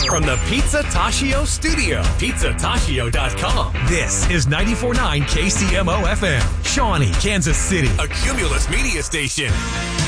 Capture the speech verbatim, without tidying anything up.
from the Pizza Tashio studio, pizza tashio dot com. This is ninety-four point nine K C M O F M, Shawnee, Kansas City, a Cumulus media station.